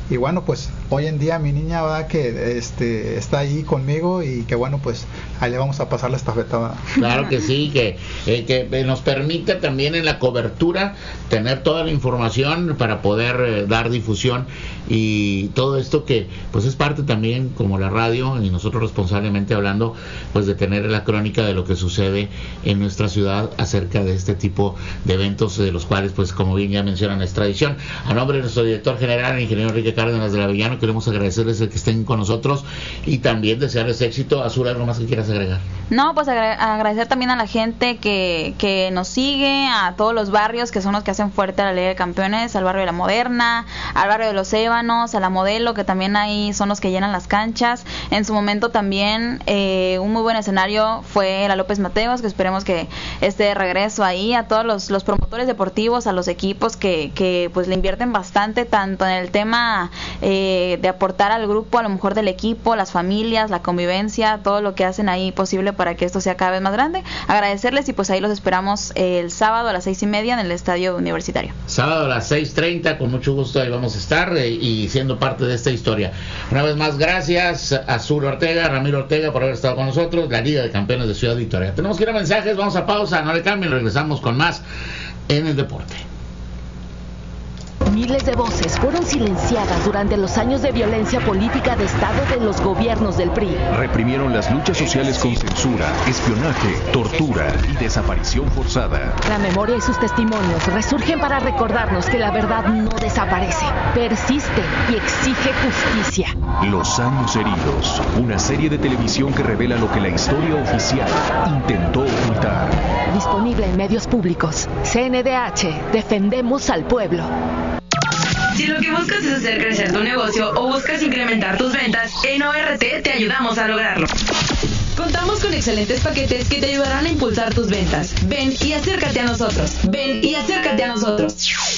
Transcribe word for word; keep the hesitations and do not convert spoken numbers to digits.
y bueno, pues hoy en día mi niña, ¿verdad?, que este, está ahí conmigo y que bueno, pues ahí le vamos a pasar la estafeta, ¿verdad? Claro que sí, que, eh, que nos permite también en la cobertura tener toda la información para poder eh, dar difusión y todo esto que pues es parte también, como la radio y nosotros responsablemente hablando, pues de tener la crónica de lo que sucede en nuestra ciudad acerca de este tipo de eventos, de los cuales pues como bien ya mencionan es tradición. A nombre de nuestro director general, el ingeniero Enrique Cárdenas de la Avellano, queremos agradecerles el que estén con nosotros y también desearles éxito. Azul, ¿algo más que quieras agregar? No, pues agra- agradecer también a la gente que, que nos sigue, a todos los barrios que son los que hacen fuerte a la Liga de Campeones, al barrio de La Moderna, al barrio de Los Ébanos, a la Modelo, que también ahí son los que llenan las canchas. En su momento también eh, un muy buen escenario fue la López Mateos, que esperemos que esté de regreso ahí, a todos los, los promotores deportivos, a los equipos que, que pues le invierten bastante, tanto en el tema eh, de aportar al grupo, a lo mejor del equipo, las familias, la convivencia, todo lo que hacen ahí posible para que esto sea cada vez más grande. Agradecerles y pues ahí los esperamos el sábado a las seis y media en el Estadio Universitario. Sábado a las seis treinta, con mucho gusto ahí vamos a estar eh, y siendo parte de esta historia. Una vez más, gracias a Azul Ortega, Ramiro Ortega por haber estado con nosotros, la Liga de Campeones de Ciudad Victoria. Tenemos que ir a mensajes, vamos a pausa, no le cambien, regresamos con más en el deporte. Miles de voces fueron silenciadas durante los años de violencia política de Estado de los gobiernos del P R I. Reprimieron las luchas sociales con censura, espionaje, tortura y desaparición forzada. La memoria y sus testimonios resurgen para recordarnos que la verdad no desaparece, persiste y exige justicia. Los años heridos, una serie de televisión que revela lo que la historia oficial intentó ocultar. Disponible en medios públicos. C N D H, defendemos al pueblo. Si lo que buscas es hacer crecer tu negocio o buscas incrementar tus ventas, en O R T te ayudamos a lograrlo. Contamos con excelentes paquetes que te ayudarán a impulsar tus ventas. Ven y acércate a nosotros. Ven y acércate a nosotros.